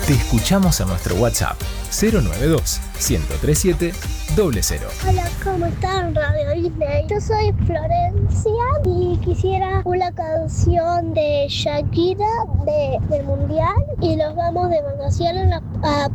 Te escuchamos a nuestro WhatsApp 092-1037-00. Hola, ¿cómo están, Radio Disney? Yo soy Florencia y quisiera una canción de Shakira del Mundial y nos vamos de vacaciones a